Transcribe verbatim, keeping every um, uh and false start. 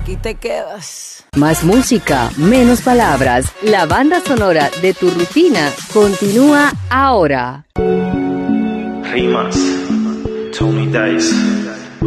aquí te quedas. Más música, menos palabras. La banda sonora de tu rutina continúa ahora. Rimas, Tony Dice.